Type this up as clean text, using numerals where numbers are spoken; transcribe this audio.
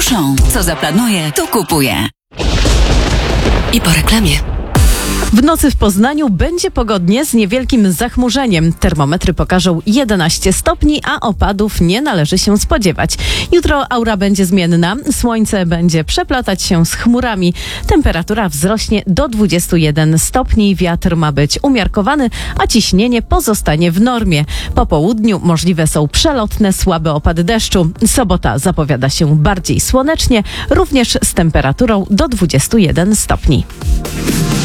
Auchan. Co zaplanuje, to kupuje. I po reklamie. W nocy w Poznaniu będzie pogodnie z niewielkim zachmurzeniem. Termometry pokażą 11 stopni, a opadów nie należy się spodziewać. Jutro aura będzie zmienna, słońce będzie przeplatać się z chmurami. Temperatura wzrośnie do 21 stopni, wiatr ma być umiarkowany, a ciśnienie pozostanie w normie. Po południu możliwe są przelotne, słabe opady deszczu. Sobota zapowiada się bardziej słonecznie, również z temperaturą do 21 stopni.